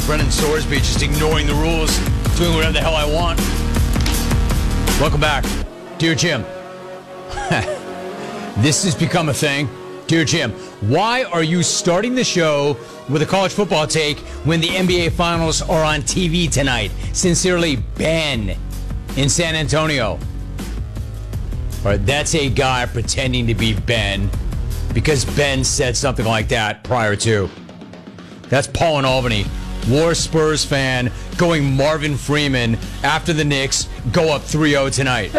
like Brendan Sorsby, just ignoring the rules, doing whatever the hell I want. Welcome back. Dear Jim. This has become a thing. Dear Jim, why are you starting the show with a college football take when the NBA Finals are on TV tonight? Sincerely, Ben in San Antonio. All right, that's a guy pretending to be Ben because Ben said something like that prior to. That's Paul in Albany, war Spurs fan, going Marvin Freeman after the Knicks go up 3-0 tonight.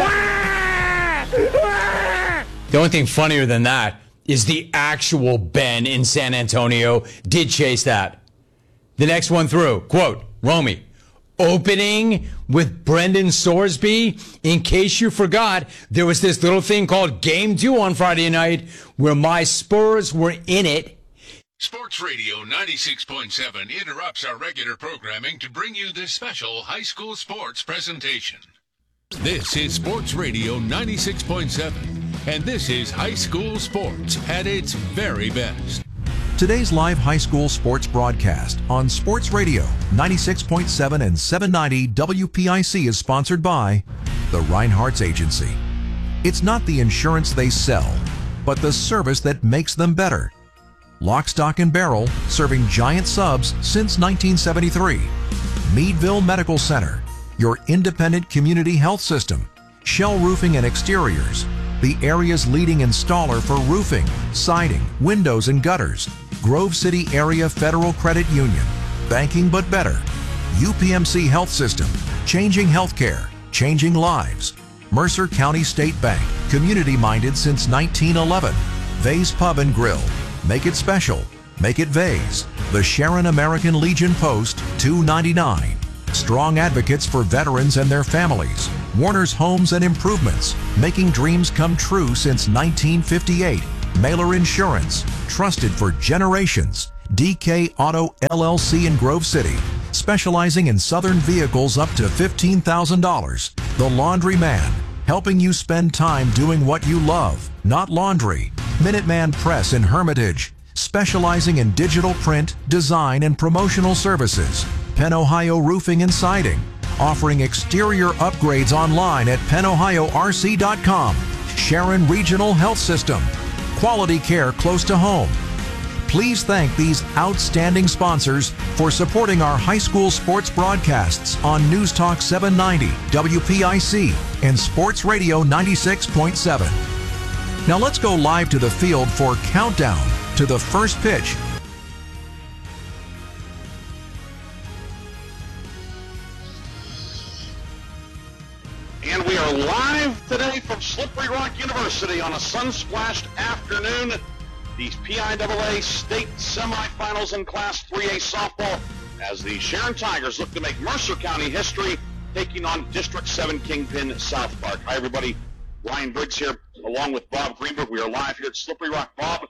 The only thing funnier than that is the actual Ben in San Antonio did chase that. The next one through, quote, Romy, opening with Brendan Sorsby. In case you forgot, there was this little thing called Game 2 on Friday night where my Spurs were in it. Sports Radio 96.7 interrupts our regular programming to bring you this special high school sports presentation. This is Sports Radio 96.7, and this is high school sports at its very best. Today's live high school sports broadcast on Sports Radio 96.7 and 790 WPIC is sponsored by the Reinhardt's Agency. It's not the insurance they sell, but the service that makes them better. Lock, Stock, and Barrel, serving Giant subs since 1973. Meadville Medical Center, your independent community health system. Shell Roofing and Exteriors, the area's leading installer for roofing, siding, windows, and gutters. Grove City Area Federal Credit Union, banking but better. UPMC Health System, changing healthcare, changing lives. Mercer County State Bank, community-minded since 1911. Vase Pub and Grill, make it special, make it Vase. The Sharon American Legion Post, $2.99. Strong advocates for veterans and their families. Warner's Homes and Improvements, making dreams come true since 1958. Mailer Insurance, trusted for generations. DK Auto LLC in Grove City, specializing in Southern vehicles up to $15,000. The Laundry Man, helping you spend time doing what you love, not laundry. Minuteman Press in Hermitage, specializing in digital print, design, and promotional services. Penn Ohio Roofing and Siding, offering exterior upgrades online at pennohiorc.com. Sharon Regional Health System, quality care close to home. Please thank these outstanding sponsors for supporting our high school sports broadcasts on News Talk 790, WPIC, and Sports Radio 96.7. Now let's go live to the field for Countdown to the First Pitch. And we are live today from Slippery Rock University on a sun-splashed afternoon. These PIAA state semifinals in Class 3A softball as the Sharon Tigers look to make Mercer County history, taking on District 7 Kingpin South Park. Hi, everybody. Ryan Briggs here, along with Bob Greenberg. We are live here at Slippery Rock. Bob,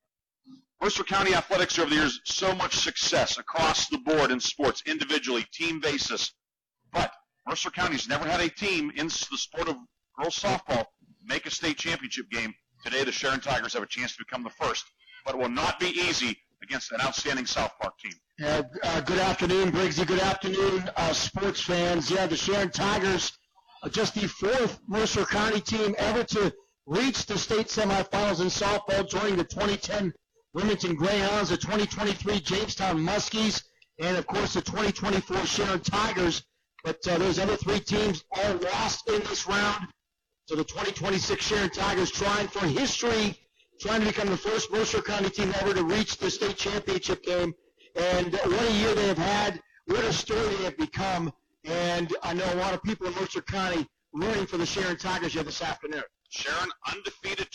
Mercer County athletics over the years, so much success across the board in sports, individually, team basis. But Mercer County's never had a team in the sport of girls softball make a state championship game. Today, the Sharon Tigers have a chance to become the first, but it will not be easy against an outstanding South Park team. Good afternoon, Briggsy. Good afternoon, sports fans. Yeah, the Sharon Tigers are just the fourth Mercer County team ever to reach the state semifinals in softball, joining the 2010 Wilmington Greyhounds, the 2023 Jamestown Muskies, and, of course, the 2024 Sharon Tigers. But those other three teams all lost in this round. So the 2026 Sharon Tigers trying for history, trying to become the first Mercer County team ever to reach the state championship game. And what a year they have had, what a story they have become. And I know a lot of people in Mercer County rooting for the Sharon Tigers here this afternoon. Sharon undefeated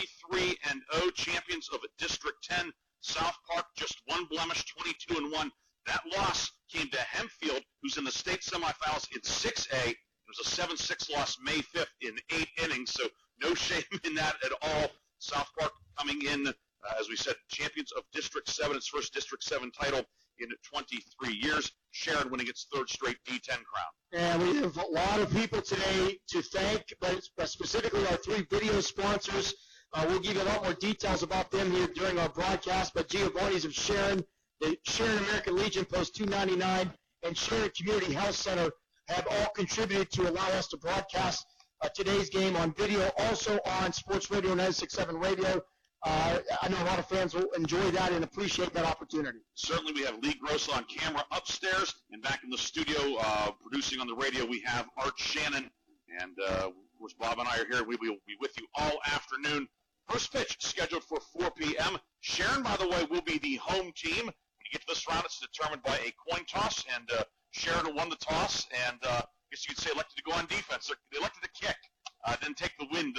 23-0 champions of a District 10. South Park just one blemish, 22-1. That loss came to Hempfield, who's in the state semifinals in 6A. It was a 7-6 loss May 5th in 8 innings, so no shame in that at all. South Park coming in, as we said, champions of District 7, its first District 7 title in 23 years. Sharon winning its third straight D10 crown. And we have a lot of people today to thank, but specifically our three video sponsors. We'll give you a lot more details about them here during our broadcast, but Giovanni's of Sharon, the Sharon American Legion Post 299, and Sharon Community Health Center have all contributed to allow us to broadcast today's game on video, also on Sports Radio 96.7 Radio. I know a lot of fans will enjoy that and appreciate that opportunity. Certainly, we have Lee Gross on camera upstairs, and back in the studio producing on the radio, we have Art Shannon. And of course, Bob and I are here. We will be with you all afternoon. First pitch scheduled for 4 p.m. Sharon, by the way, will be the home team. When you get to this round, it's determined by a coin toss, and Sharon won the toss, and I guess you could say elected to go on defense. They elected to kick, didn't take the wind.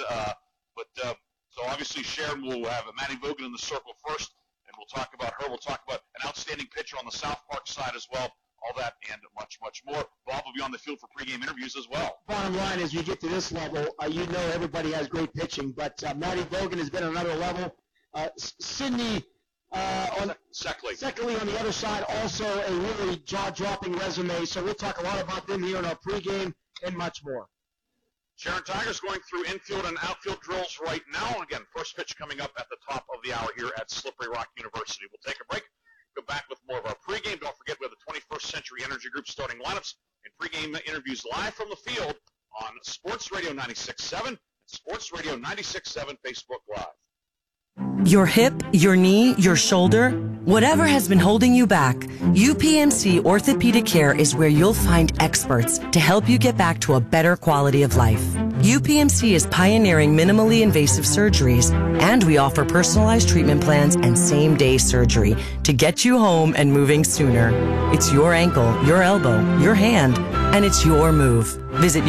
So obviously Sharon will have Maddie Vogan in the circle first, and we'll talk about her. We'll talk about an outstanding pitcher on the South Park side as well. All that and much, much more. Bob will be on the field for pregame interviews as well. Bottom line, as you get to this level, you know everybody has great pitching, but Maddie Vogan has been on another level. Sydney Secondly, on the other side, also a really jaw-dropping resume, so we'll talk a lot about them here in our pregame and much more. Sharon Tigers going through infield and outfield drills right now. Again, first pitch coming up at the top of the hour here at Slippery Rock University. We'll take a break. Go back with more of our pregame. Don't forget we have the 21st Century Energy Group starting lineups and pregame interviews live from the field on Sports Radio 96.7 and Sports Radio 96.7 Facebook Live. Your hip, your knee, your shoulder, whatever has been holding you back, UPMC Orthopedic Care is where you'll find experts to help you get back to a better quality of life. UPMC is pioneering minimally invasive surgeries, and we offer personalized treatment plans and same-day surgery to get you home and moving sooner. It's your ankle, your elbow, your hand, and it's your move. Visit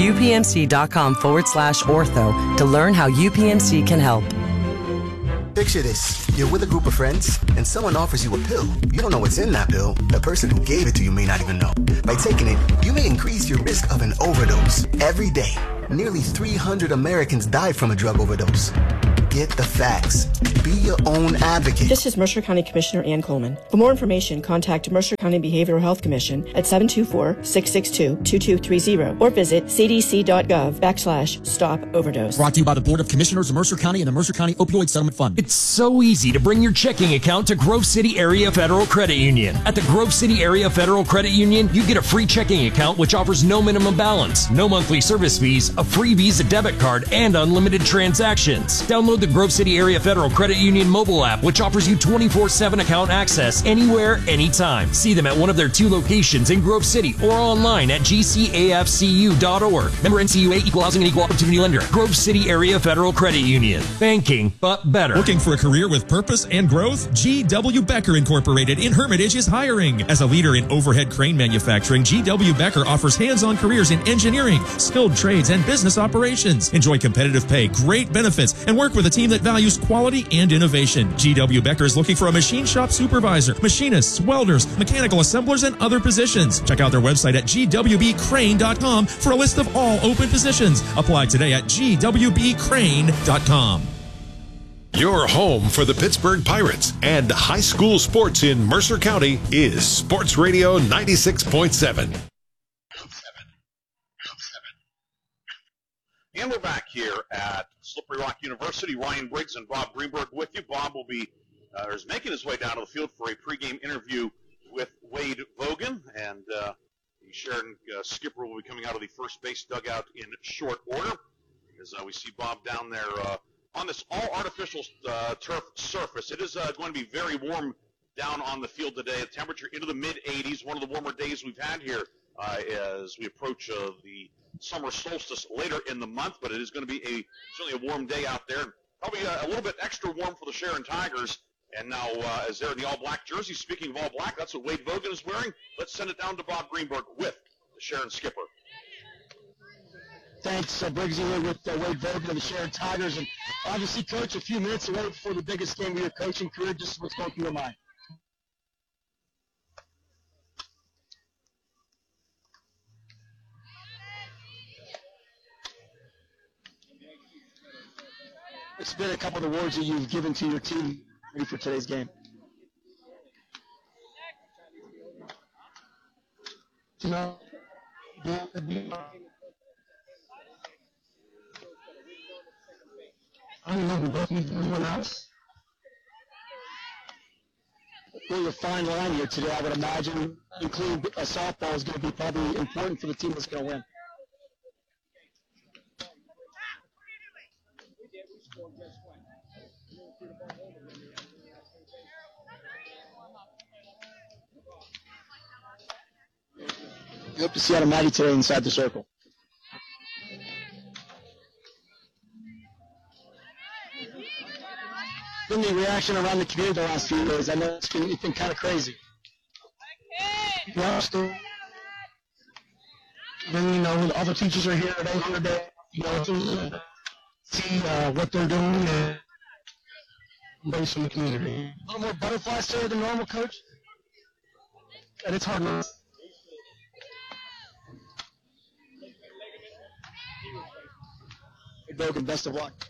upmc.com/ortho to learn how UPMC can help. Picture this. You're with a group of friends, and someone offers you a pill. You don't know what's in that pill. The person who gave it to you may not even know. By taking it, you may increase your risk of an overdose. Every day, nearly 300 Americans die from a drug overdose. Get the facts. Be your own advocate. This is Mercer County Commissioner Ann Coleman. For more information, contact Mercer County Behavioral Health Commission at 724-662-2230 or visit cdc.gov/stop-overdose. Brought to you by the Board of Commissioners of Mercer County and the Mercer County Opioid Settlement Fund. It's so easy to bring your checking account to Grove City Area Federal Credit Union. At the Grove City Area Federal Credit Union, you get a free checking account which offers no minimum balance, no monthly service fees, a free Visa debit card, and unlimited transactions. Download the Grove City Area Federal Credit Union mobile app, which offers you 24/7 account access anywhere, anytime. See them at one of their 2 locations in Grove City or online at gcafcu.org. Member NCUA, Equal Housing and Equal Opportunity Lender. Grove City Area Federal Credit Union. Banking, but better. Looking for a career with purpose and growth? G.W. Becker Incorporated in Hermitage is hiring. As a leader in overhead crane manufacturing, G.W. Becker offers hands-on careers in engineering, skilled trades, and business operations. Enjoy competitive pay, great benefits, and work with a team that values quality and innovation. G.W. Becker is looking for a machine shop supervisor, machinists, welders, mechanical assemblers, and other positions. Check out their website at gwbcrane.com for a list of all open positions. Apply today at gwbcrane.com. Your home for the Pittsburgh Pirates and high school sports in Mercer County is Sports Radio 96.7. And we're back here at Slippery Rock University. Ryan Briggs and Bob Greenberg with you. Bob will be is making his way down to the field for a pregame interview with Wade Vogan, and the Sheridan skipper will be coming out of the first base dugout in short order, as we see Bob down there on this all-artificial turf surface. It is going to be very warm down on the field today. The temperature into the mid-80s, one of the warmer days we've had here as we approach the summer solstice later in the month, but it is going to be certainly a warm day out there. Probably a little bit extra warm for the Sharon Tigers. And now, as they're in the all-black jersey, speaking of all-black, that's what Wade Vogan is wearing. Let's send it down to Bob Greenberg with the Sharon skipper. Thanks, Briggsy, with Wade Vogan of the Sharon Tigers. And obviously, Coach, a few minutes away before the biggest game of your coaching career. Just what's going through your mind? It's been a couple of the words that you've given to your team ready for today's game. I don't know, we both need everyone else. really a fine line here today. I would imagine including a softball is going to be probably important for the team that's going to win. You hope to see Adamati today inside the circle. Been the reaction around the community the last few days. I know it's been kind of crazy. Yeah, still. Then, you know, all the teachers are here today, you know, to see what they're doing and embrace from the community. A little more butterflies today than normal, Coach? And it's hard enough. Hey, Bogan, best of luck.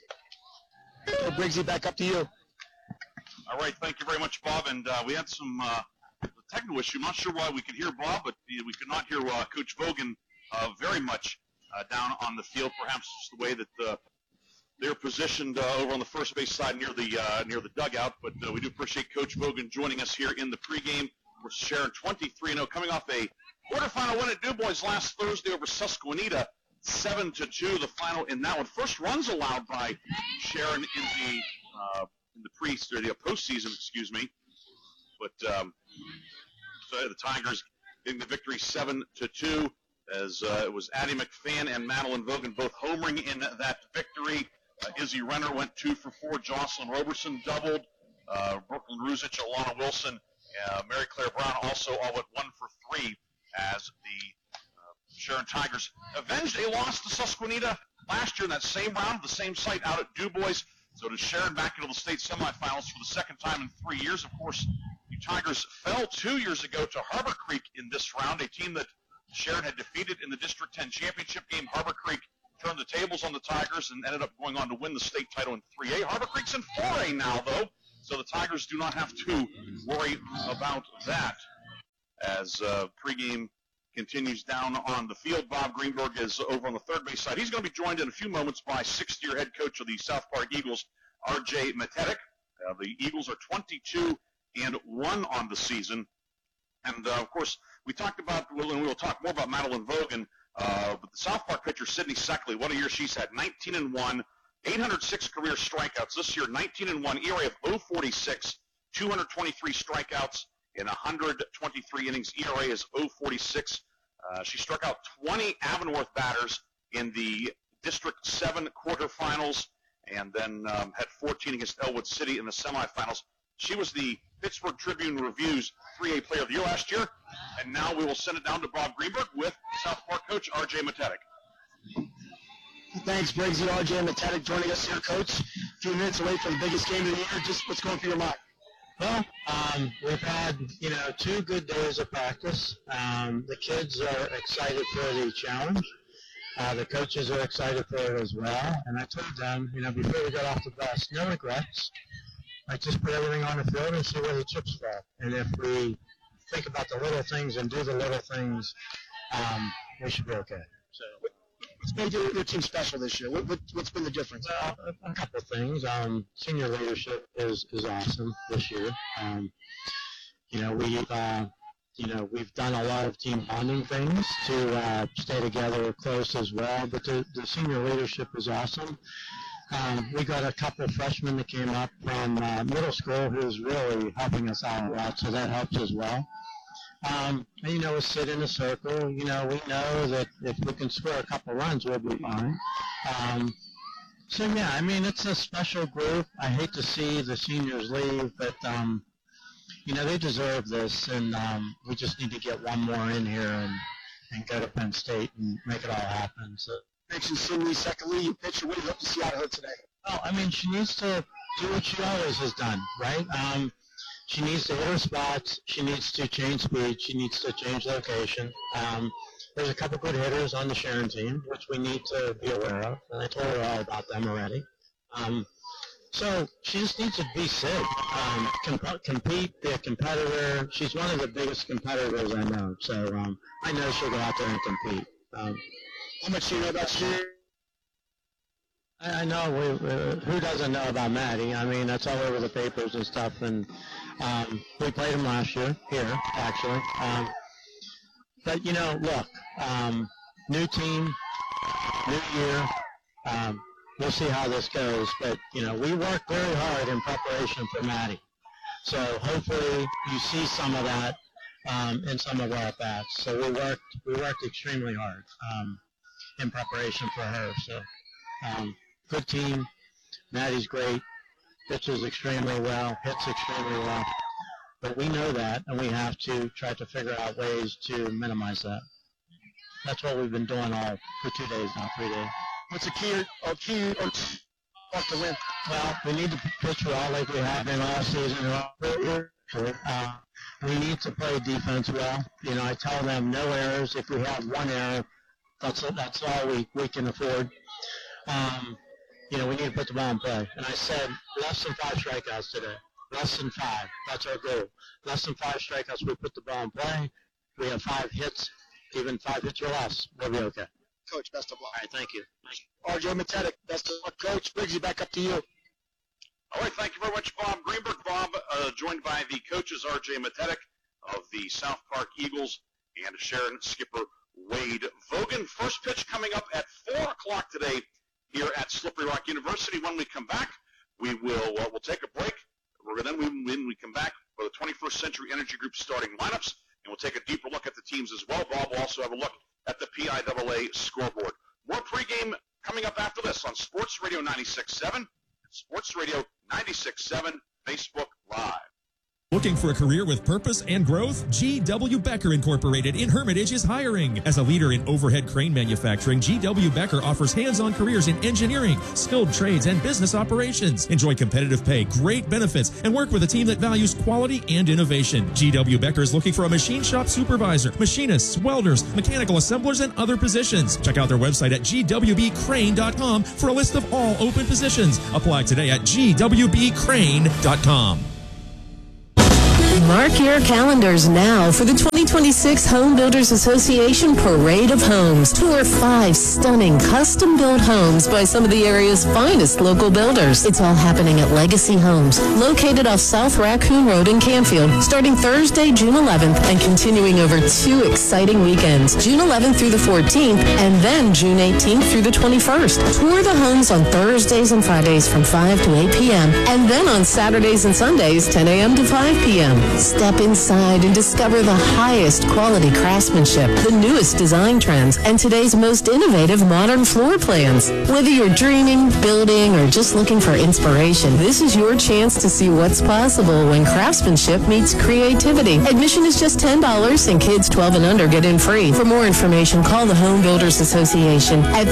Briggsy, back up to you. All right, thank you very much, Bob. And we had some technical issue. I'm not sure why we could hear Bob, but we could not hear Coach Vogan very much down on the field. Perhaps just the way that they're positioned over on the first base side near the dugout. But we do appreciate Coach Vogan joining us here in the pregame. We're sharing 23-0, coming off a quarterfinal win at DuBois last Thursday over Susquehanna. 7-2, the final in that one. First runs allowed by Sharon in the postseason, excuse me. But so the Tigers getting the victory 7-2, as it was Addie McFan and Madeline Vogan both homering in that victory. Izzy Renner went 2 for 4. Jocelyn Roberson doubled. Brooklyn Ruzic, Alana Wilson, Mary Claire Brown also all went 1 for 3 as the Sharon Tigers avenged a loss to Susquehanna last year in that same round, the same site out at DuBois. So to Sharon back into the state semifinals for the second time in 3 years. Of course, the Tigers fell 2 years ago to Harbor Creek in this round, a team that Sharon had defeated in the District 10 championship game. Harbor Creek turned the tables on the Tigers and ended up going on to win the state title in 3A. Harbor Creek's in 4A now, though, so the Tigers do not have to worry about that. As pregame continues down on the field, Bob Greenberg is over on the third base side. He's going to be joined in a few moments by sixth-year head coach of the South Park Eagles, R.J. Matetic. The Eagles are 22-1 on the season. And, of course, we talked about, and we will talk more about Madeline Vogan, but the South Park pitcher, Sydney Seckley, what a year she's had, 19-1, 806 career strikeouts. This year, 19-1, ERA of 0.46, 223 strikeouts in 123 innings. ERA is 0.46. She struck out 20 Avonworth batters in the District 7 quarterfinals and then had 14 against Elwood City in the semifinals. She was the Pittsburgh Tribune Review's 3A Player of the Year last year, and now we will send it down to Bob Greenberg with South Park coach R.J. Matetic. Thanks, Briggsy. R.J. Matetic joining us here, Coach. A few minutes away from the biggest game of the year. Just what's going through your mind? Well, we've had, 2 good days of practice. The kids are excited for the challenge. The coaches are excited for it as well. And I told them, before we got off the bus, no regrets. I just put everything on the field and see where the chips fall. And if we think about the little things and do the little things, we should be okay. So, what's made your team special this year? What's been the difference? Well, a couple of things. Senior leadership is awesome this year. We've done a lot of team bonding things to stay together close as well. But the senior leadership is awesome. We got a couple of freshmen that came up from middle school who's really helping us out a lot, so that helps as well. We sit in a circle. We know that if we can score a couple runs, we'll be fine. It's a special group. I hate to see the seniors leave, but, they deserve this, and we just need to get one more in here and go to Penn State and make it all happen. So. Mentioned Sydney Seckley, you pitcher. What do you hope to see out of her today? Well, she needs to do what she always has done, right? She needs to hit her spots. She needs to change speed. She needs to change location. There's a couple good hitters on the Sharon team, which we need to be aware of, and I told her all about them already. So she just needs to be Sid, compete, be a competitor. She's one of the biggest competitors I know, so I know she'll go out there and compete. How much do you know about Sharon? I know. Who doesn't know about Maddie? I mean, that's all over the papers and stuff. And we played him last year here, actually. But, look, new team, new year. We'll see how this goes. But, we worked very hard in preparation for Maddie. So hopefully you see some of that in some of our at-bats. So we worked extremely hard in preparation for her. So good team. Maddie's great. Pitches extremely well. Hits extremely well. But we know that, and we have to try to figure out ways to minimize that. That's what we've been doing all for 2 days now, 3 days. What's the key to win? Well, we need to pitch well like we have been all season. We need to play defense well. I tell them no errors. If we have one error, that's all we can afford. We need to put the ball in play. And I said less than 5 strikeouts today. Less than 5. That's our goal. Less than 5 strikeouts, we put the ball in play. We have 5 hits. Even 5 hits or less, we'll be okay. Coach, best of luck. All right, thank you. R.J. Matetic, best of luck, Coach. Briggsy, back up to you. All right, thank you very much, Bob Greenberg. Bob, joined by the coaches, R.J. Matetic of the South Park Eagles and Sharon Skipper Wade Vogan. First pitch coming up at 4 o'clock today here at Slippery Rock University. When we come back, we'll take a break. When we come back for the 21st Century Energy Group starting lineups, and we'll take a deeper look at the teams as well. Bob will also have a look at the PIAA scoreboard. More pregame coming up after this on Sports Radio 96.7, Sports Radio 96.7, Facebook Live. Looking for a career with purpose and growth? G.W. Becker Incorporated in Hermitage is hiring. As a leader in overhead crane manufacturing, G.W. Becker offers hands-on careers in engineering, skilled trades, and business operations. Enjoy competitive pay, great benefits, and work with a team that values quality and innovation. G.W. Becker is looking for a machine shop supervisor, machinists, welders, mechanical assemblers, and other positions. Check out their website at gwbcrane.com for a list of all open positions. Apply today at gwbcrane.com. Mark your calendars now for the 2026 Home Builders Association Parade of Homes. Tour 5 stunning custom-built homes by some of the area's finest local builders. It's all happening at Legacy Homes, located off South Raccoon Road in Canfield, starting Thursday, June 11th, and continuing over 2 exciting weekends, June 11th through the 14th, and then June 18th through the 21st. Tour the homes on Thursdays and Fridays from 5 to 8 p.m., and then on Saturdays and Sundays, 10 a.m. to 5 p.m. Step inside and discover the highest quality craftsmanship, the newest design trends, and today's most innovative modern floor plans. Whether you're dreaming, building, or just looking for inspiration, this is your chance to see what's possible when craftsmanship meets creativity. Admission is just $10, and kids 12 and under get in free. For more information, call the Home Builders Association at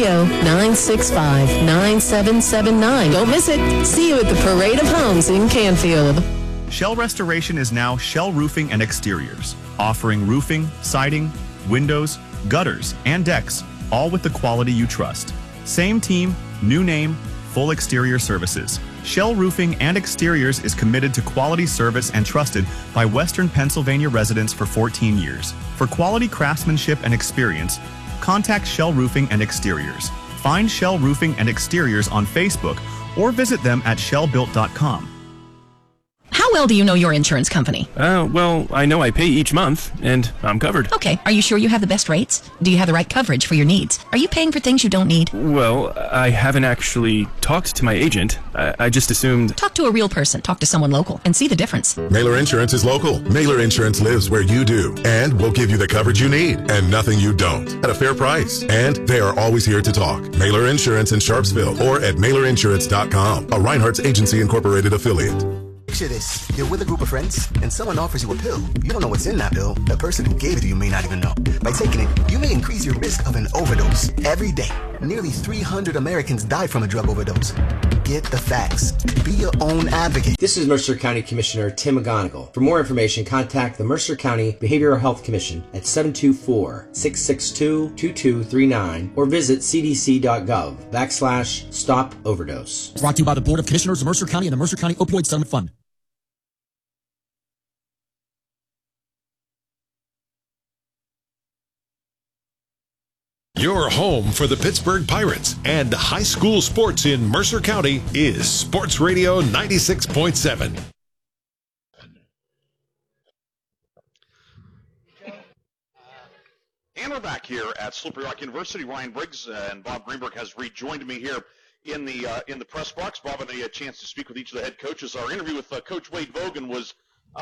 330-965-9779. Don't miss it. See you at the Parade of Homes in Canfield. Shell Restoration is now Shell Roofing and Exteriors, offering roofing, siding, windows, gutters, and decks, all with the quality you trust. Same team, new name, full exterior services. Shell Roofing and Exteriors is committed to quality service and trusted by Western Pennsylvania residents for 14 years. For quality craftsmanship and experience, contact Shell Roofing and Exteriors. Find Shell Roofing and Exteriors on Facebook or visit them at shellbuilt.com. How well do you know your insurance company? Well, I know I pay each month, and I'm covered. Okay. Are you sure you have the best rates? Do you have the right coverage for your needs? Are you paying for things you don't need? Well, I haven't actually talked to my agent. I just assumed... Talk to a real person. Talk to someone local and see the difference. Mailer Insurance is local. Mailer Insurance lives where you do, and will give you the coverage you need and nothing you don't at a fair price. And they are always here to talk. Mailer Insurance in Sharpsville or at mailerinsurance.com, a Reinhardt's Agency Incorporated affiliate. Picture this. You're with a group of friends, and someone offers you a pill. You don't know what's in that pill. The person who gave it to you may not even know. By taking it, you may increase your risk of an overdose. Every day, nearly 300 Americans die from a drug overdose. Get the facts. Be your own advocate. This is Mercer County Commissioner Tim McGonigal. For more information, contact the Mercer County Behavioral Health Commission at 724-662-2239 or visit cdc.gov/stop overdose. Brought to you by the Board of Commissioners of Mercer County and the Mercer County Opioid Settlement Fund. Your home for the Pittsburgh Pirates and high school sports in Mercer County is Sports Radio 96.7. And we're back here at Slippery Rock University. Ryan Briggs and Bob Greenberg has rejoined me here in the press box. Bob and I had a chance to speak with each of the head coaches. Our interview with Coach Wade Vogan was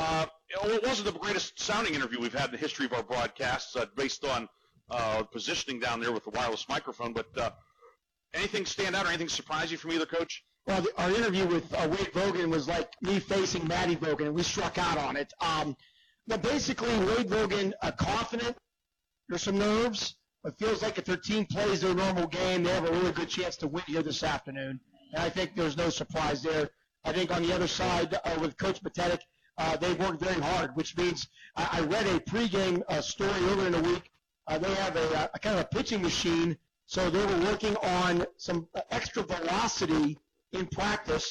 it wasn't the greatest sounding interview we've had in the history of our broadcasts, based on positioning down there with the wireless microphone. But anything stand out or anything surprise you from either coach? Well, our interview with Wade Vogan was like me facing Maddie Vogan, and we struck out on it. But basically, Wade Vogan, confident. There's some nerves. It feels like if their team plays their normal game, they have a really good chance to win here this afternoon. And I think there's no surprise there. I think on the other side with Coach Patetic, they've worked very hard, which means I read a pregame story earlier in the week. They have a kind of a pitching machine, so they were working on some extra velocity in practice.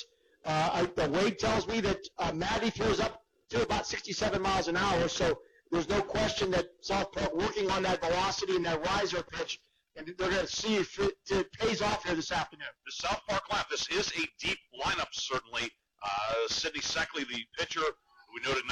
Wade tells me that Maddie throws up to about 67 miles an hour, so there's no question that South Park working on that velocity and that riser pitch, and they're going to see if it pays off here this afternoon. The South Park lineup, this is a deep lineup, certainly. Sydney Seckley, the pitcher, we noted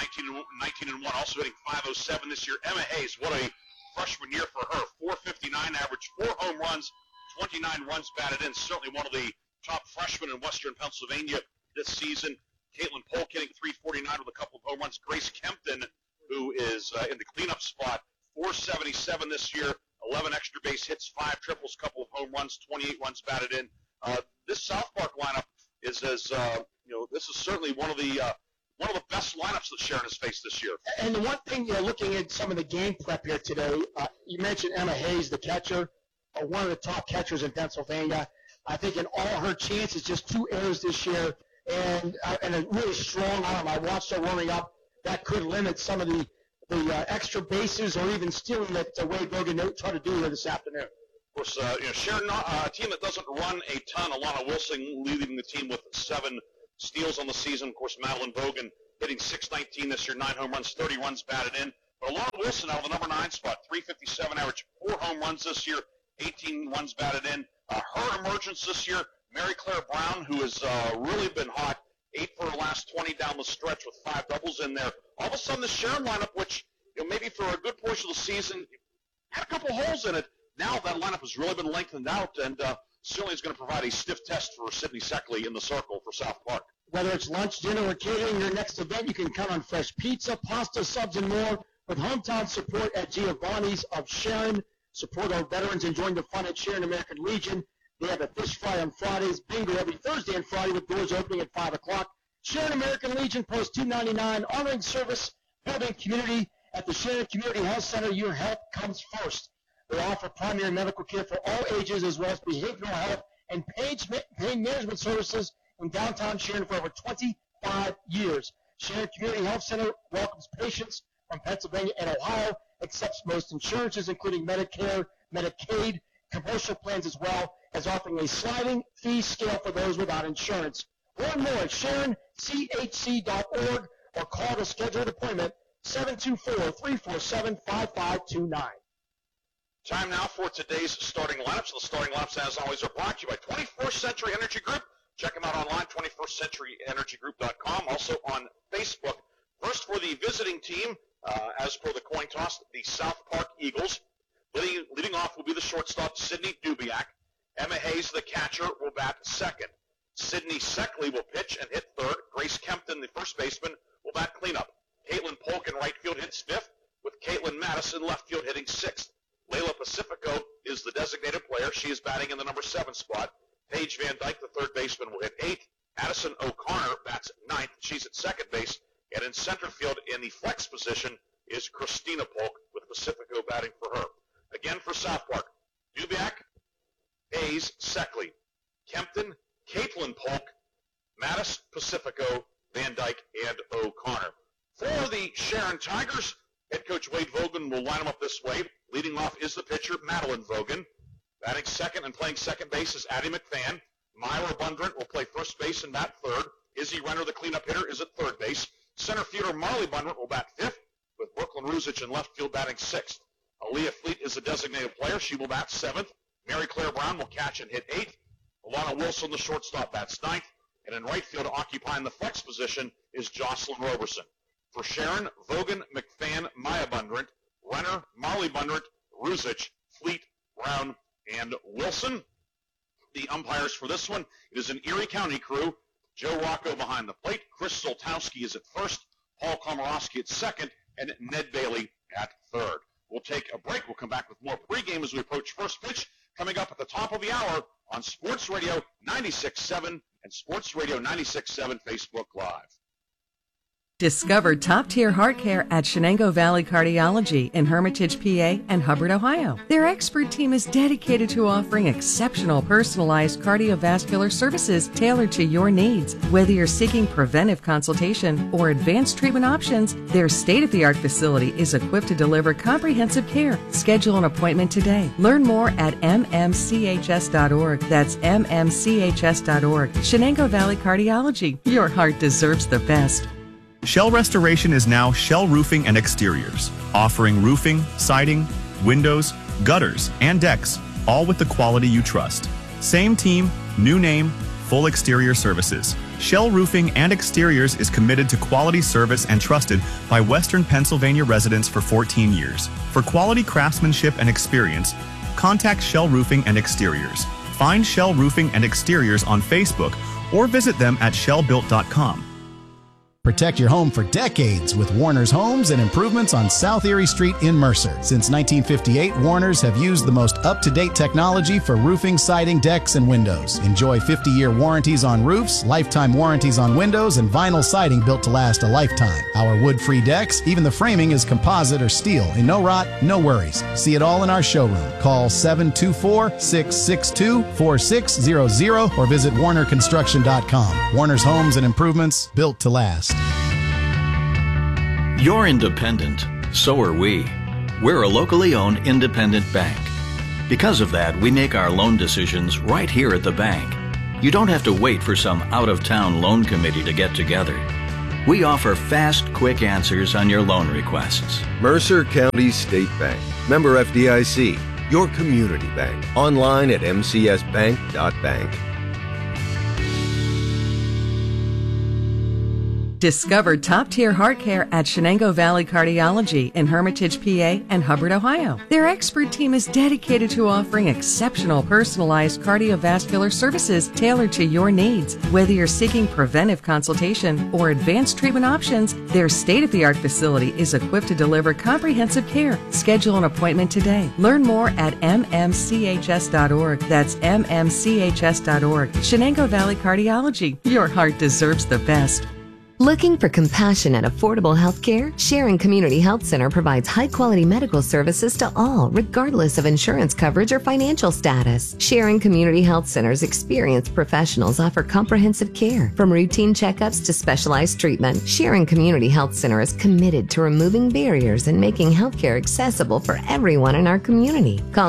19-1, also hitting .507 this year. Emma Hayes, what a freshman year for her. .459 average, 4 home runs, 29 runs batted in. Certainly one of the top freshmen in Western Pennsylvania this season. Caitlin Polk hitting .349 with a couple of home runs. Grace Kempton, who is in the cleanup spot, .477 this year, 11 extra base hits, 5 triples, couple of home runs, 28 runs batted in. This South Park lineup is this is certainly one of the best lineups that Sharon has faced this year. And the one thing, looking at some of the game prep here today, you mentioned Emma Hayes, the catcher, one of the top catchers in Pennsylvania. I think in all her chances, just 2 errors this year, and a really strong arm. I watched her warming up. That could limit some of the extra bases or even stealing that Wade Vogan tried to do here this afternoon. Of course, Sharon, a team that doesn't run a ton. Alana Wilson leading the team with 7 steals on the season. Of course, Madeline Vogan hitting .619 this year, 9 home runs, 30 runs batted in. But Alana Wilson out of the number 9 spot, .357 average, 4 home runs this year, 18 runs batted in. Her emergence this year, Mary Claire Brown, who has really been hot, 8 for her last 20 down the stretch with 5 doubles in there. All of a sudden, the Sharon lineup, which maybe for a good portion of the season had a couple holes in it, now that lineup has really been lengthened out, and certainly is going to provide a stiff test for Sydney Seckley in the circle for South Park. Whether it's lunch, dinner, or catering your next event, you can count on fresh pizza, pasta, subs, and more with hometown support at Giovanni's of Sharon. Support our veterans enjoying the fun at Sharon American Legion. They have a fish fry on Fridays, bingo every Thursday and Friday with doors opening at 5 o'clock. Sharon American Legion, post 299, honoring service, building community. At the Sharon Community Health Center, your health comes first. They offer primary medical care for all ages as well as behavioral health and pain management services in downtown Sharon for over 25 years. Sharon Community Health Center welcomes patients from Pennsylvania and Ohio, accepts most insurances, including Medicare, Medicaid, commercial plans, as well as offering a sliding fee scale for those without insurance. Learn more at SharonCHC.org or call to schedule an appointment 724-347-5529. Time now for today's starting lineups. The starting lineups, as always, are brought to you by 21st Century Energy Group. Check them out online, 21stCenturyEnergyGroup.com. Also on Facebook. First for the visiting team, as per the coin toss, the South Park Eagles. Leading off will be the shortstop, Sydney Dubiak. Emma Hayes, the catcher, will bat second. Sydney Seckley will pitch and hit third. Grace Kempton, the first baseman, will bat cleanup. Caitlin Polk in right field hits fifth, with Caitlin Madison left field hitting sixth. Layla Pacifico is the designated player. She is batting in the number 7 spot. Paige Van Dyke, the third baseman, will hit 8th. Addison O'Connor bats 9th. She's at second base. And in center field in the flex position is Christina Polk, with Pacifico batting for her. Again for South Park, Dubiak, Hayes, Seckley, Kempton, Caitlin Polk, Mattis, Pacifico, Van Dyke, and O'Connor. For the Sharon Tigers, head coach Wade Vogan will line them up this way. Leading off is the pitcher, Madeline Vogan. Batting second and playing second base is Addie McFan. Myra Bundrent will play first base and bat third. Izzy Renner, the cleanup hitter, is at third base. Center fielder Marley Bundrent will bat fifth, with Brooklyn Ruzich in left field batting sixth. Aaliyah Fleet is a designated player. She will bat 7th. Mary Claire Brown will catch and hit 8th. Alana Wilson, the shortstop, bats 9th. And in right field, occupying the flex position, is Jocelyn Roberson. For Sharon, Vogan, McFan, Maya Bundrent, Renner, Molly Bundrent, Ruzich, Fleet, Brown, and Wilson. The umpires for this one, it is an Erie County crew. Joe Rocco behind the plate. Chris Soltowski is at first. Paul Komorowski at second. And Ned Bailey at third. We'll take a break. We'll come back with more pregame as we approach first pitch. Coming up at the top of the hour on Sports Radio 96.7 and Sports Radio 96.7 Facebook Live. Discover top-tier heart care at Shenango Valley Cardiology in Hermitage, PA and Hubbard, Ohio. Their expert team is dedicated to offering exceptional personalized cardiovascular services tailored to your needs. Whether you're seeking preventive consultation or advanced treatment options, their state-of-the-art facility is equipped to deliver comprehensive care. Schedule an appointment today. Learn more at mmchs.org. That's mmchs.org. Shenango Valley Cardiology. Your heart deserves the best. Shell Restoration is now Shell Roofing and Exteriors, offering roofing, siding, windows, gutters, and decks, all with the quality you trust. Same team, new name, full exterior services. Shell Roofing and Exteriors is committed to quality service and trusted by Western Pennsylvania residents for 14 years. For quality craftsmanship and experience, contact Shell Roofing and Exteriors. Find Shell Roofing and Exteriors on Facebook or visit them at shellbuilt.com. Protect your home for decades with Warner's Homes and Improvements on South Erie Street in Mercer. Since 1958, Warner's have used the most up-to-date technology for roofing, siding, decks, and windows. Enjoy 50-year warranties on roofs, lifetime warranties on windows, and vinyl siding built to last a lifetime. Our wood-free decks, even the framing is composite or steel, and no rot, no worries. See it all in our showroom. Call 724-662-4600 or visit warnerconstruction.com. Warner's Homes and Improvements, built to last. You're independent. So are we. We're a locally owned independent bank. Because of that, we make our loan decisions right here at the bank. You don't have to wait for some out-of-town loan committee to get together. We offer fast, quick answers on your loan requests. Mercer County State Bank. Member FDIC. Your community bank. Online at mcsbank.bank. Discover top-tier heart care at Shenango Valley Cardiology in Hermitage, PA and Hubbard, Ohio. Their expert team is dedicated to offering exceptional personalized cardiovascular services tailored to your needs. Whether you're seeking preventive consultation or advanced treatment options, their state-of-the-art facility is equipped to deliver comprehensive care. Schedule an appointment today. Learn more at mmchs.org. That's mmchs.org. Shenango Valley Cardiology. Your heart deserves the best. Looking for compassionate, affordable health care? Sharon Community Health Center provides high-quality medical services to all, regardless of insurance coverage or financial status. Sharon Community Health Center's experienced professionals offer comprehensive care. From routine checkups to specialized treatment, Sharon Community Health Center is committed to removing barriers and making healthcare accessible for everyone in our community. Call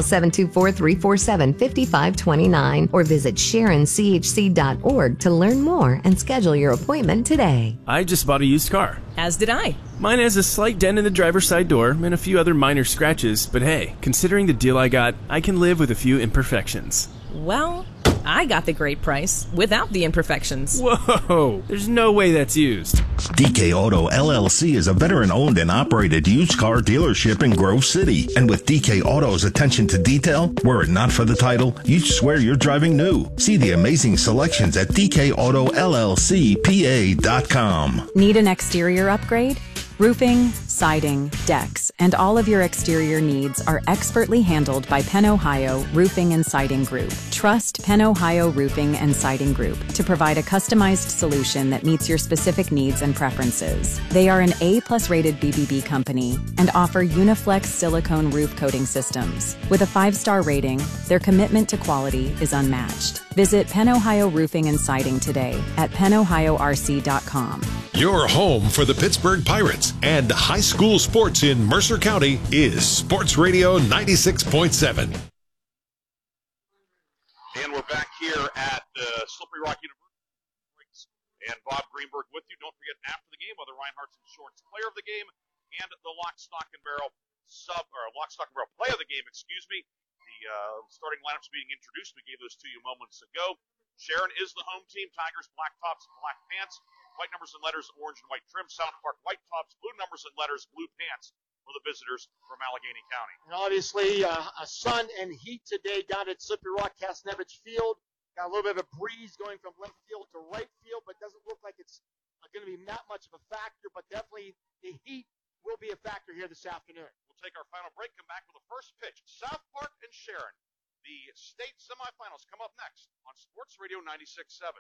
724-347-5529 or visit sharonchc.org to learn more and schedule your appointment today. I just bought a used car. As did I. Mine has a slight dent in the driver's side door and a few other minor scratches, but hey, considering the deal I got, I can live with a few imperfections. Well, I got the great price without the imperfections. Whoa, there's no way that's used. DK Auto LLC is a veteran-owned and operated used car dealership in Grove City. And with DK Auto's attention to detail, were it not for the title, you'd swear you're driving new. See the amazing selections at DKAutoLLCPA.com. Need an exterior upgrade? Roofing, siding, decks, and all of your exterior needs are expertly handled by Penn Ohio Roofing and Siding Group. Trust Penn Ohio Roofing and Siding Group to provide a customized solution that meets your specific needs and preferences. They are an A+ rated BBB company and offer Uniflex silicone roof coating systems. With a 5-star rating, their commitment to quality is unmatched. Visit Penn Ohio Roofing and Siding today at pennohiorc.com. Your home for the Pittsburgh Pirates and high school sports in Mercer County is Sports Radio 96.7. And we're back here at Slippery Rock University. And Bob Greenberg with you. Don't forget, after the game, whether Reinhardt's and Shorts player of the game and the lock, stock, and barrel lock, stock, and barrel play of the game, The starting lineups being introduced. We gave those to you moments ago. Sharon is the home team. Tigers, black tops, black pants. White numbers and letters, orange and white trim. South Park, white tops, blue numbers and letters, blue pants for the visitors from Allegheny County. And obviously, a sun and heat today down at Slippery Rock Kasnevich Field. Got a little bit of a breeze going from left field to right field, but doesn't look like it's going to be that much of a factor. But definitely the heat will be a factor here this afternoon. We'll take our final break, come back with the first pitch. South Park and Sharon. The state semifinals come up next on Sports Radio 96.7.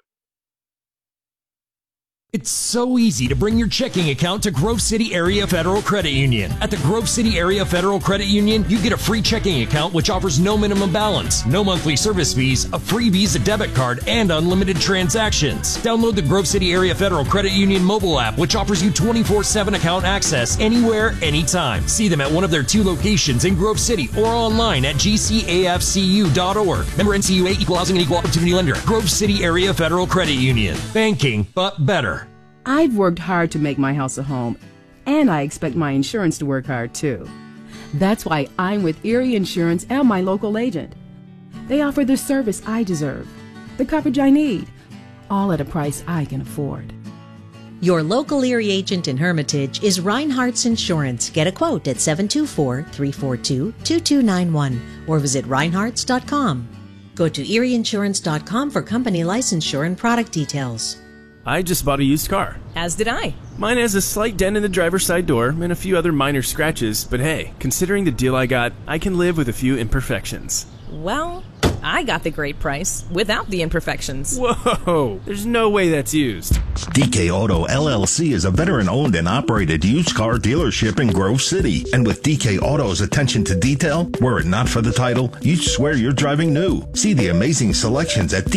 It's so easy to bring your checking account to Grove City Area Federal Credit Union. At the Grove City Area Federal Credit Union, you get a free checking account which offers no minimum balance, no monthly service fees, a free Visa debit card, and unlimited transactions. Download the Grove City Area Federal Credit Union mobile app, which offers you 24/7 account access anywhere, anytime. See them at one of their 2 locations in Grove City or online at gcafcu.org. Member NCUA, Equal Housing and Equal Opportunity Lender. Grove City Area Federal Credit Union. Banking, but better. I've worked hard to make my house a home, and I expect my insurance to work hard too. That's why I'm with Erie Insurance and my local agent. They offer the service I deserve, the coverage I need, all at a price I can afford. Your local Erie agent in Hermitage is Reinhardt's Insurance. Get a quote at 724-342-2291 or visit reinhardts.com. Go to erieinsurance.com for company licensure and product details. I just bought a used car. As did I. Mine has a slight dent in the driver's side door and a few other minor scratches, but hey, considering the deal I got, I can live with a few imperfections. Well, I got the great price without the imperfections. Whoa, there's no way that's used. DK Auto LLC is a veteran-owned and operated used car dealership in Grove City. And with DK Auto's attention to detail, were it not for the title, you'd swear you're driving new. See the amazing selections at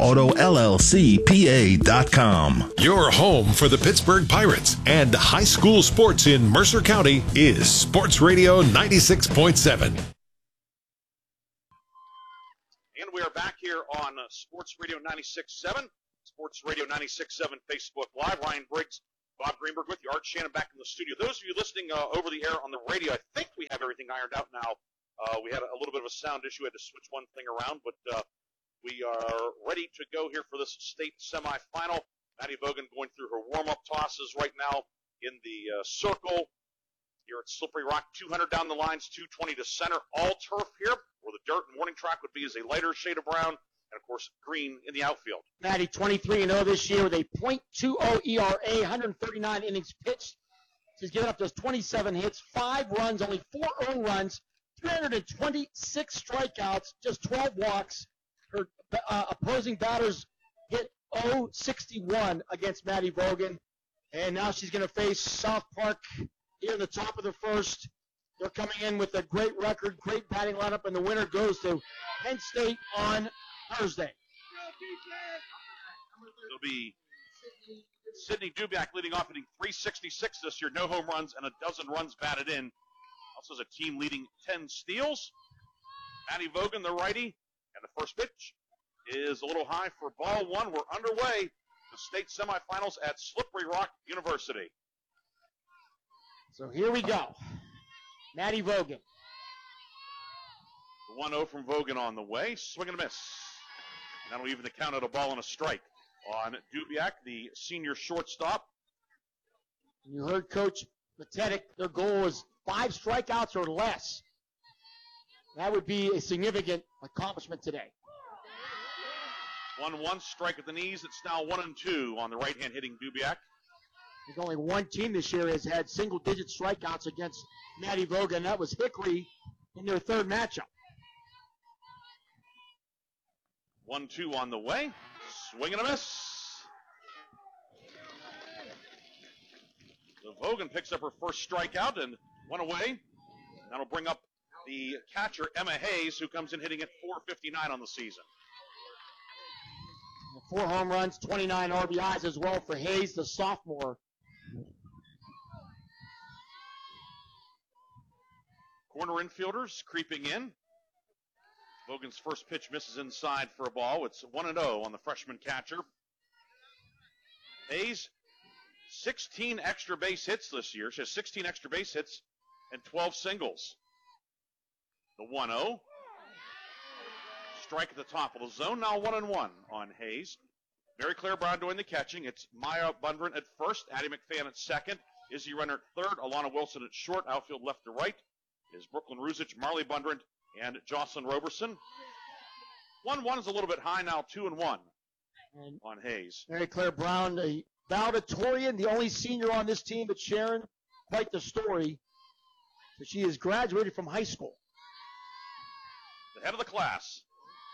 DKAutoLLCPA.com. Your home for the Pittsburgh Pirates and high school sports in Mercer County is Sports Radio 96.7. And we are back here on Sports Radio 96.7, Sports Radio 96.7 Facebook Live. Ryan Briggs, Bob Greenberg with you. Art Shannon back in the studio. Those of you listening over the air on the radio, I think we have everything ironed out now. We had a little bit of a sound issue. We had to switch one thing around, but we are ready to go here for this state semifinal. Maddie Vogan going through her warm-up tosses right now in the circle. Here at Slippery Rock, 200 down the lines, 220 to center, all turf here, where the dirt and warning track would be as a lighter shade of brown, and of course, green in the outfield. Maddie, 23-0 this year with a .20 ERA, 139 innings pitched. She's given up those 27 hits, 5 runs, only 4 earned runs, 326 strikeouts, just 12 walks. Her opposing batters hit .061 against Maddie Vogan, and now she's going to face South Park here in the top of the first. They're coming in with a great record, great batting lineup, and the winner goes to Penn State on Thursday. It'll be Sydney Dubiak leading off, hitting .366 this year, no home runs and a dozen runs batted in. Also has a team leading 10 steals. Maddie Vogan, the righty, and the first pitch is a little high for ball one. We're underway. The state semifinals at Slippery Rock University. So here we go. Maddie Vogan. The 1-0 from Vogan on the way. Swing and a miss. And that'll even the count at a ball and a strike on Dubiak, the senior shortstop. You heard Coach Matetic, their goal is 5 strikeouts or less. That would be a significant accomplishment today. 1-1, strike at the knees. It's now 1-2 on the right-hand hitting Dubiak. There's only one team this year has had single-digit strikeouts against Maddie Vogan. That was Hickory in their third matchup. 1-2 on the way. Swing and a miss. So Vogan picks up her first strikeout and one away. That'll bring up the catcher, Emma Hayes, who comes in hitting at .459 on the season. 4 home runs, 29 RBIs as well for Hayes, the sophomore. Corner infielders creeping in. Vogan's first pitch misses inside for a ball. It's 1-0 on the freshman catcher. Hayes, 16 extra base hits this year. She has 16 extra base hits and 12 singles. The 1-0. Strike at the top of the zone. Now 1-1 on Hayes. Mary Claire Brown doing the catching. It's Maya Bundren at first. Addie McFadden at second. Izzy Renner at third. Alana Wilson at short. Outfield left to right is Brooklyn Ruzich, Marley Bundren, and Jocelyn Roberson. 1-1 is a little bit high now. 2-1 on Hayes. Mary Claire Brown, a valedictorian, the only senior on this team at Sharon. Quite the story. So she has graduated from high school. The head of the class.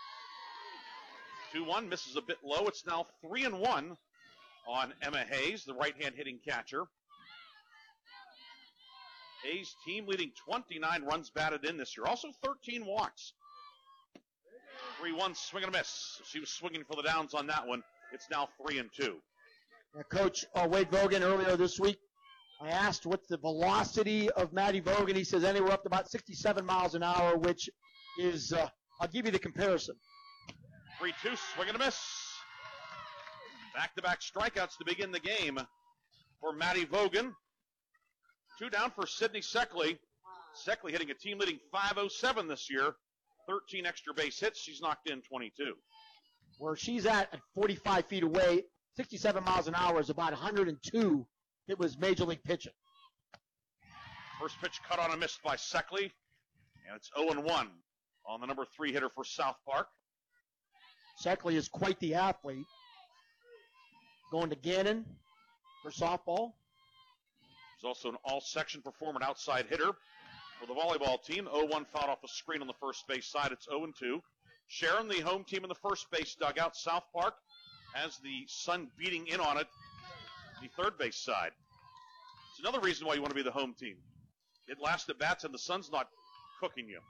2-1, misses a bit low. It's now 3-1 on Emma Hayes, the right-hand hitting catcher. Hayes team leading 29 runs batted in this year. Also 13 walks. 3-1 swing and a miss. She was swinging for the downs on that one. It's now 3-2. Now, Coach Wade Vogan earlier this week, I asked what's the velocity of Maddie Vogan. He says anywhere up to about 67 miles an hour, which is, I'll give you the comparison. 3-2, swing and a miss. Back-to-back strikeouts to begin the game for Maddie Vogan. 2 down for Sydney Seckley. Seckley hitting a team-leading .507 this year. 13 extra base hits. She's knocked in 22. Where she's at 45 feet away, 67 miles an hour is about 102. It was major league pitching. First pitch cut on a miss by Seckley. And it's 0-1 on the number 3 hitter for South Park. Seckley is quite the athlete. Going to Gannon for softball. He's also an all-section performer, outside hitter for the volleyball team. 0-1 fouled off the screen on the first base side. It's 0-2. Sharon, the home team in the first base dugout. South Park has the sun beating in on it, the third base side. It's another reason why you want to be the home team. It last at bats and the sun's not cooking you.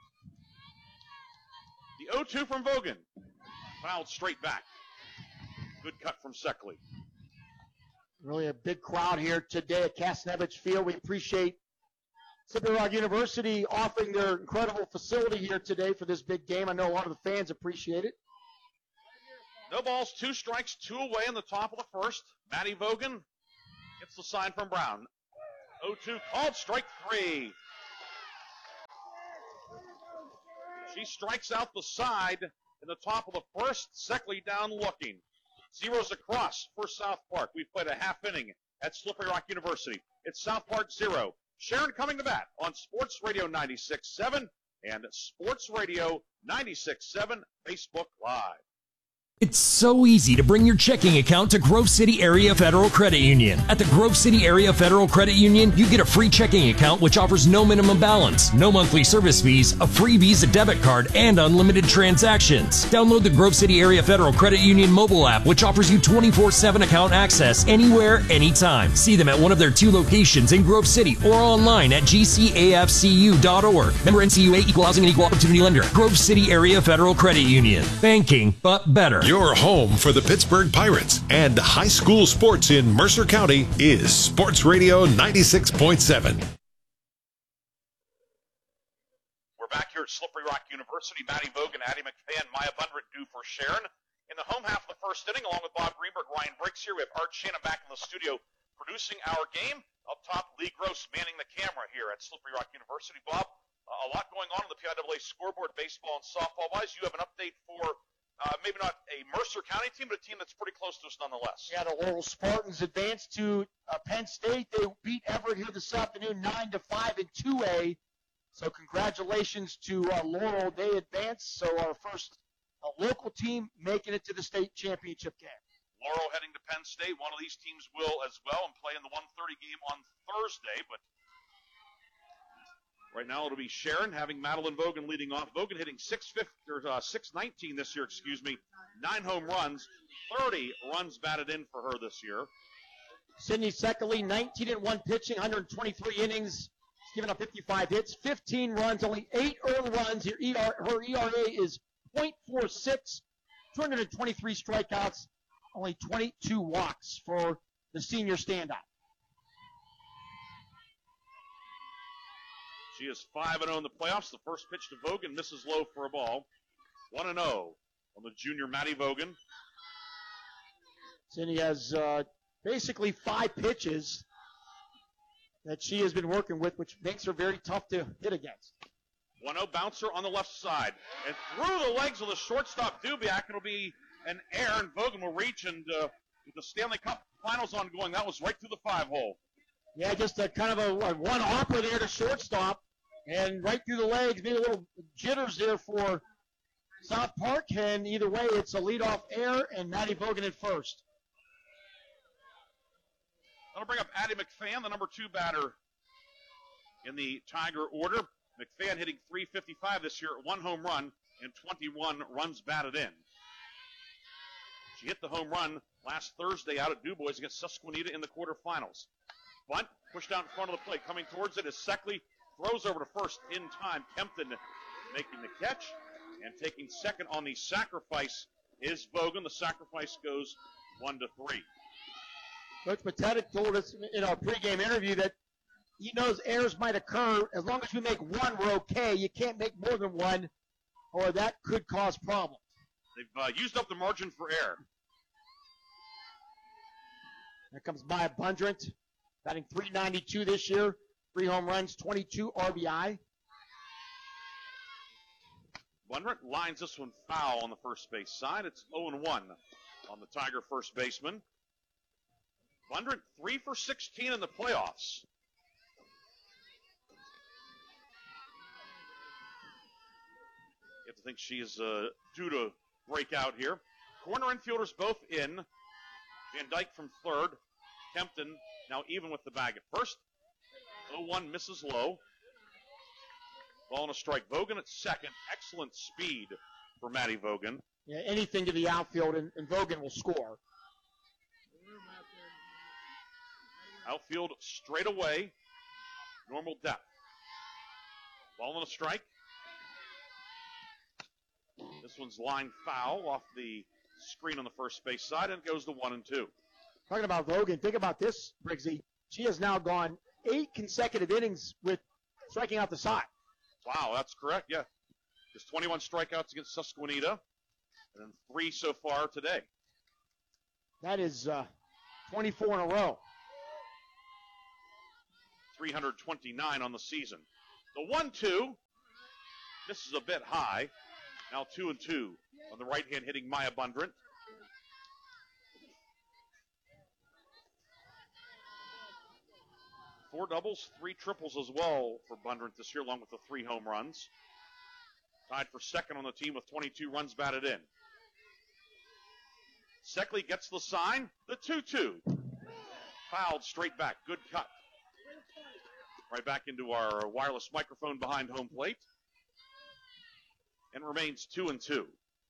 The 0-2 from Vogan. Fouled straight back. Good cut from Seckley. Really a big crowd here today at Kasnevich Field. We appreciate Slippery Rock University offering their incredible facility here today for this big game. I know a lot of the fans appreciate it. No balls, 2 strikes, 2 away in the top of the first. Maddie Vogan gets the sign from Brown. 0-2 called, strike 3. She strikes out the side in the top of the first. Seckley down looking. Zeros across for South Park. We've played a half inning at Slippery Rock University. It's South Park 0. Sharon coming to bat on Sports Radio 96.7 and Sports Radio 96.7 Facebook Live. It's so easy to bring your checking account to Grove City Area Federal Credit Union. At the Grove City Area Federal Credit Union, you get a free checking account which offers no minimum balance, no monthly service fees, a free Visa debit card, and unlimited transactions. Download the Grove City Area Federal Credit Union mobile app, which offers you 24/7 account access anywhere, anytime. See them at one of their 2 locations in Grove City or online at gcafcu.org. Member NCUA, Equal Housing and Equal Opportunity Lender. Grove City Area Federal Credit Union. Banking, but better. Your home for the Pittsburgh Pirates and high school sports in Mercer County is Sports Radio 96.7. We're back here at Slippery Rock University. Maddie Vogan, Addie McFadden, Maya Bundren due for Sharon. In the home half of the first inning, along with Bob Greenberg, Ryan Briggs here, we have Art Shannon back in the studio producing our game. Up top, Lee Gross manning the camera here at Slippery Rock University. Bob, a lot going on the PIAA scoreboard, baseball and softball-wise. You have an update for maybe not a Mercer County team, but a team that's pretty close to us nonetheless. Yeah, the Laurel Spartans advanced to Penn State. They beat Everett here this afternoon, 9-5 in 2A. So congratulations to Laurel. They advanced. So our first local team making it to the state championship game. Laurel heading to Penn State. One of these teams will as well and play in the 1:30 game on Thursday, but right now it'll be Sharon having Madeline Vogan leading off. Vogan hitting 619 this year, 9 home runs, 30 runs batted in for her this year. Sydney Seckley, 19-1 pitching, 123 innings. She's given up 55 hits, 15 runs, only 8 earned runs. Her ERA is .46, 223 strikeouts, only 22 walks for the senior standout. She is 5-0 in the playoffs. The first pitch to Vogan misses low for a ball. 1-0 on the junior Maddie Vogan. Cindy has basically 5 pitches. that she has been working with, which makes her very tough to hit against. 1-0 bouncer on the left side. And through the legs of the shortstop, Dubiak. It'll be an error, and Vogan will reach. And with the Stanley Cup Finals ongoing, that was right through the 5-hole. Yeah, just a kind of a one-hopper there to shortstop. And right through the legs, maybe a little jitters there for South Park. And either way, it's a leadoff error, and Maddie Vogan at first. That'll bring up Addie McFan, the number 2 batter in the Tiger order. McFan hitting .355 this year, 1 home run and 21 runs batted in. She hit the home run last Thursday out at DuBois against Susquehanna in the quarterfinals. Bunt pushed out in front of the plate. Coming towards it is Seckley. Throws over to first in time. Kempton making the catch. And taking second on the sacrifice is Vogan. The sacrifice goes 1-3. Coach Patetic told us in our pregame interview that he knows errors might occur. As long as we make one, we're okay. You can't make more than one, or that could cause problems. They've used up the margin for error. There comes Maya Bundrant, batting .392 this year. 3 home runs, 22 RBI. Bundrant lines this one foul on the first base side. It's 0-1 on the Tiger first baseman. Bundrant 3 for 16 in the playoffs. You have to think she is due to break out here. Corner infielders both in. Van Dyke from third. Kempton now even with the bag at first. 0-1 misses low. Ball and a strike. Vogan at second. Excellent speed for Maddie Vogan. Yeah, anything to the outfield, and Vogan will score. Outfield straight away. Normal depth. Ball and a strike. This one's line foul off the screen on the first base side, and it goes to 1-2. Talking about Vogan, think about this, Briggsy. She has now gone 8 consecutive innings with striking out the side. Wow, that's correct, yeah. Just 21 strikeouts against Susquehanna, and then 3 so far today. That is 24 in a row. 329 on the season. The 1-2, this is a bit high. Now 2-2 on the right hand hitting Maya Bundrant. Four doubles, 3 triples as well for Bundrant this year, along with the 3 home runs. Tied for second on the team with 22 runs batted in. Seckley gets the sign, the 2-2. Fouled straight back, good cut. Right back into our wireless microphone behind home plate. And remains 2-2.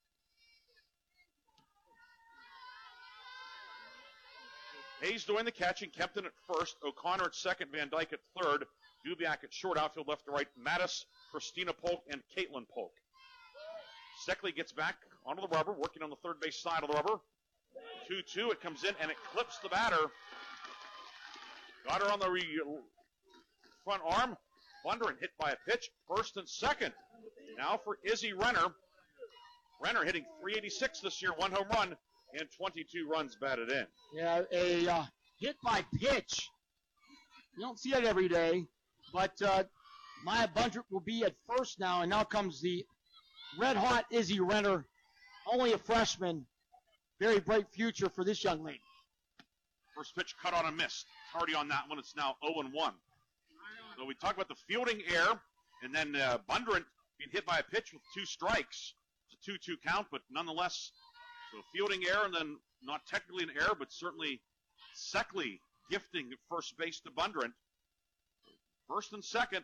Hayes doing the catching, Kempton at first, O'Connor at second, Van Dyke at third, Dubiak at short, outfield left to right, Mattis, Christina Polk, and Caitlin Polk. Seckley gets back onto the rubber, working on the third base side of the rubber. 2-2, it comes in, and it clips the batter. Got her on the front arm. Bundrant hit by a pitch, first and second. Now for Izzy Renner. Renner hitting .386 this year, 1 home run, and 22 runs batted in. Yeah, a hit by pitch. You don't see that every day, but Maya Bundrant will be at first now, and now comes the red-hot Izzy Renner, only a freshman. Very bright future for this young lady. First pitch cut on a miss. Hardy on that one. It's now 0-1. So we talk about the fielding error, and then Bundrant being hit by a pitch with 2 strikes. It's a 2-2 count, but nonetheless, so fielding error, and then not technically an error, but certainly Seckley gifting first base to Bundrant. First and second.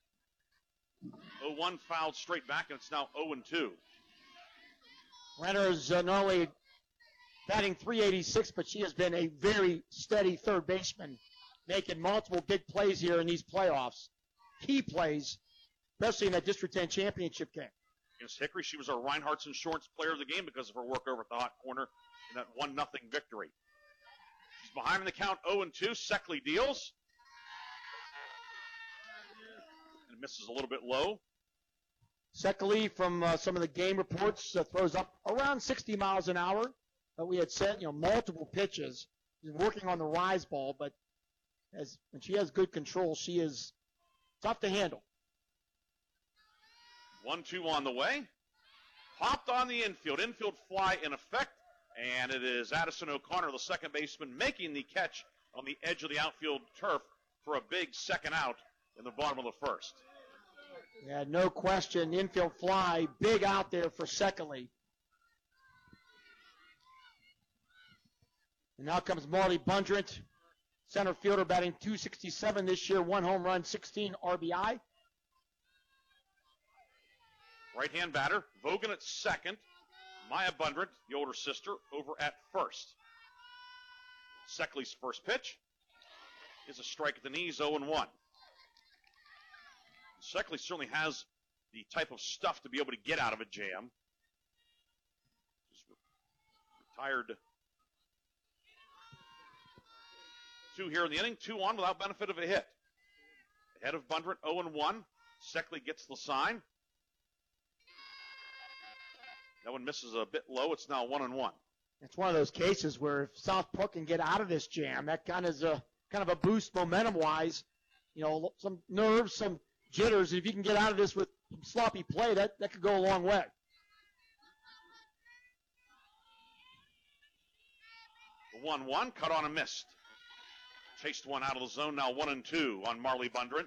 0-1 fouled straight back, and it's now 0-2. Renner is not only batting .386, but she has been a very steady third baseman, making multiple big plays here in these playoffs. Key plays, especially in that District 10 championship game. Against Hickory, she was our Reinhardt's Insurance Player of the Game because of her work over at the hot corner in that 1-0 victory. She's behind in the count, 0-2. Seckley deals. And misses a little bit low. Seckley, from some of the game reports, throws up around 60 miles an hour. But we had said, multiple pitches. He's working on the rise ball, but when she has good control, she is tough to handle. 1-2 on the way. Popped on the infield. Infield fly in effect. And it is Addison O'Connor, the second baseman, making the catch on the edge of the outfield turf for a big second out in the bottom of the first. Yeah, no question. Infield fly, big out there for Seckley. And now comes Marley Bundrant, center fielder, batting .267 this year, 1 home run, 16 RBI. Right-hand batter, Vogan at second. Maya Bundrant, the older sister, over at first. Seckley's first pitch is a strike at the knees, 0-1. Seckley certainly has the type of stuff to be able to get out of a jam. Just retired 2 here in the inning, 2 on without benefit of a hit. Ahead of Bundrant, 0-1. Seckley gets the sign. That one misses a bit low. It's now 1-1. It's one of those cases where if South Park can get out of this jam, that kind of is a boost momentum-wise. You know, some nerves, some jitters. If you can get out of this with some sloppy play, that could go a long way. The 1-1, cut on and missed. Chased one out of the zone, now 1-2 on Marley Bundrant.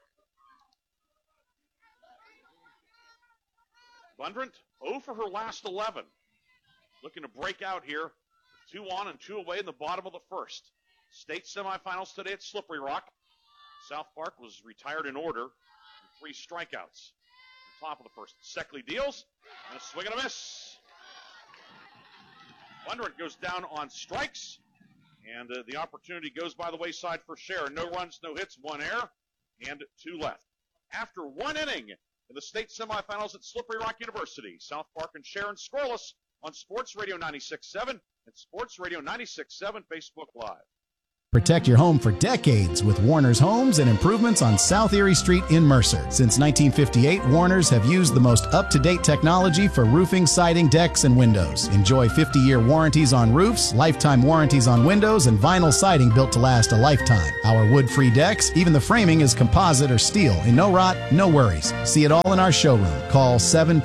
Bundrant, 0 for her last 11. Looking to break out here. 2 on and 2 away in the bottom of the first. State semifinals today at Slippery Rock. South Park was retired in order. And 3 strikeouts. On top of the first. Seckley deals. And a swing and a miss. Bundrant goes down on strikes. And the opportunity goes by the wayside for Sharon. No runs, no hits, 1 error, and 2 left. After 1 inning in the state semifinals at Slippery Rock University, South Park and Sharon scoreless on Sports Radio 96.7 and Sports Radio 96.7 Facebook Live. Protect your home for decades with Warner's Homes and Improvements on South Erie Street in Mercer. Since 1958, Warner's have used the most up-to-date technology for roofing, siding, decks, and windows. Enjoy 50-year warranties on roofs, lifetime warranties on windows, and vinyl siding built to last a lifetime. Our wood-free decks, even the framing is composite or steel, and no rot, no worries. See it all in our showroom. Call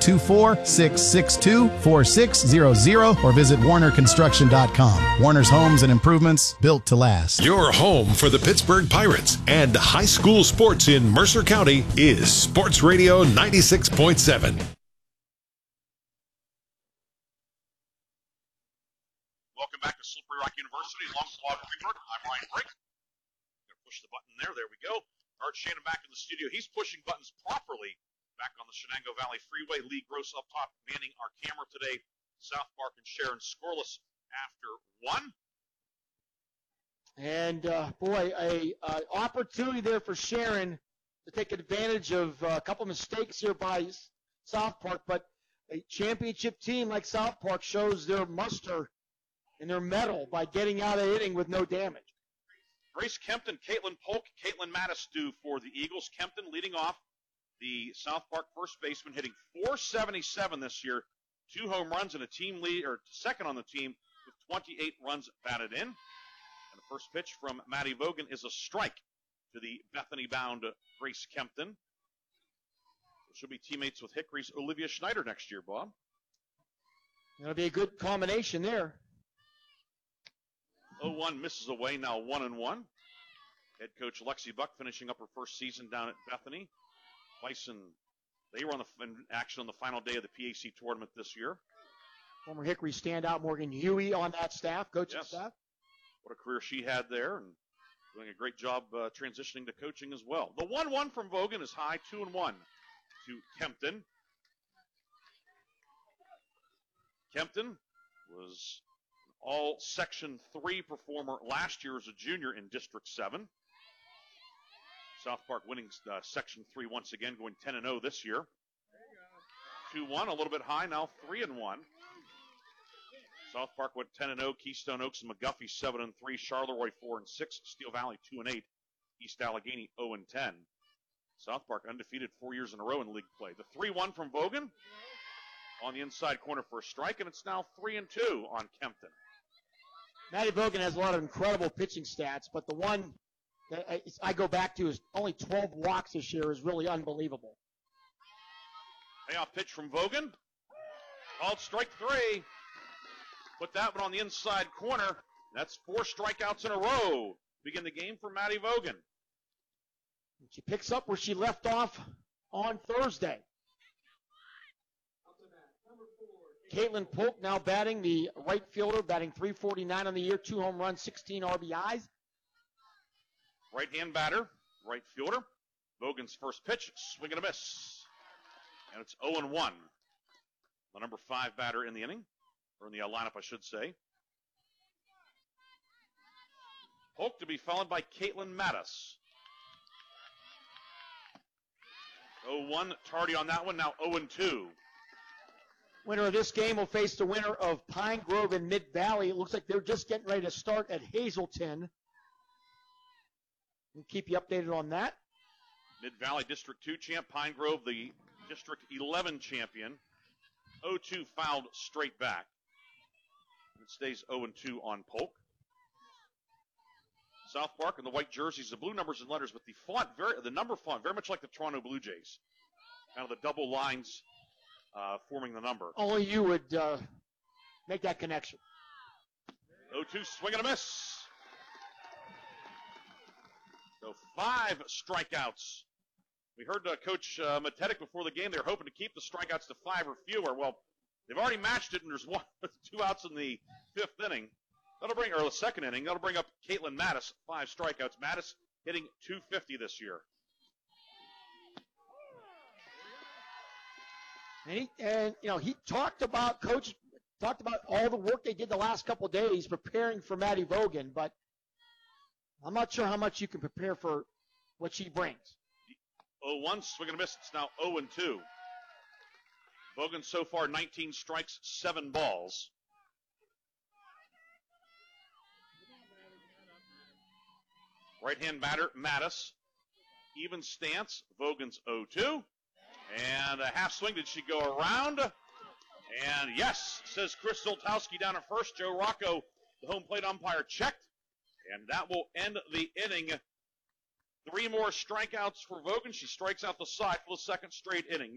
724-662-4600 or visit warnerconstruction.com. Warner's Homes and Improvements, built to last. Your home for the Pittsburgh Pirates and high school sports in Mercer County is Sports Radio 96.7. Welcome back to Slippery Rock University. Long slog report. I'm Ryan Brink. Going to push the button there. There we go. Art Shannon back in the studio. He's pushing buttons properly back on the Shenango Valley Freeway. Lee Gross up top manning our camera today. South Park and Sharon scoreless after 1. And, boy, a opportunity there for Sharon to take advantage of a couple mistakes here by South Park. But a championship team like South Park shows their muster and their mettle by getting out of the inning with no damage. Grace Kempton, Caitlin Polk, Caitlin Mattis do for the Eagles. Kempton leading off the South Park first baseman, hitting .477 this year. 2 home runs and a team lead, or second on the team with 28 runs batted in. And the first pitch from Maddie Vogan is a strike to the Bethany-bound Grace Kempton. She'll be teammates with Hickory's Olivia Schneider next year, Bob. That'll be a good combination there. 0-1 misses away, now 1-1. Head coach Lexi Buck finishing up her first season down at Bethany. Bison, they were in action on the final day of the PAC tournament this year. Former Hickory standout Morgan Huey on that staff, coaching staff. What a career she had there, and doing a great job transitioning to coaching as well. The 1-1 from Vogan is high, 2-1 to Kempton. Kempton was an all Section 3 performer last year as a junior in District 7. South Park winning Section 3 once again, going 10-0 this year. 2-1, a little bit high, now 3-1. South Park went 10-0. Keystone Oaks and McGuffey 7-3. Charleroi 4-6. Steel Valley 2-8. East Allegheny 0-10. South Park undefeated 4 years in a row in league play. The 3-1 from Vogan on the inside corner for a strike, and it's now 3-2 on Kempton. Maddie Vogan has a lot of incredible pitching stats, but the one I go back to is only 12 walks this year is really unbelievable. Payoff pitch from Vogan. Called strike 3. Put that one on the inside corner. That's 4 strikeouts in a row. Begin the game for Maddie Vogan. She picks up where she left off on Thursday. Caitlin Polk now batting, the right fielder, batting .349 on the year, 2 home runs, 16 RBIs. Right-hand batter, right fielder. Vogan's first pitch, swing and a miss. And it's 0-1. The number 5 batter in the inning, or in the lineup, I should say. Polk to be followed by Caitlin Mattis. 0-1, tardy on that one, now 0-2. Winner of this game will face the winner of Pine Grove and Mid-Valley. It looks like they're just getting ready to start at Hazelton. We'll keep you updated on that. Mid-Valley District 2 champ, Pine Grove the District 11 champion. 0-2 fouled straight back. It stays 0-2 on Polk. South Park in the white jerseys, the blue numbers and letters, but the number font very much like the Toronto Blue Jays. Kind of the double lines forming the number. Only you would make that connection. 0-2, swing and a miss. So 5 strikeouts. We heard Coach Matetic before the game. They were hoping to keep the strikeouts to 5 or fewer. Well, they've already matched it, and there's 2 outs in the 5th inning. Or the 2nd inning. That'll bring up Caitlin Mattis, 5 strikeouts. Mattis hitting .250 this year. He talked about all the work they did the last couple of days preparing for Maddie Vogan, but I'm not sure how much you can prepare for what she brings. 0-1, swing and a miss. It's now 0-2. Vogan so far 19 strikes, 7 balls. Right-hand batter, Mattis. Even stance, Vogan's 0-2. And a half swing. Did she go around? And yes, says Chris Zoltowski down at first. Joe Rocco, the home plate umpire, checked. And that will end the inning. 3 more strikeouts for Vogan. She strikes out the side for the 2nd straight inning.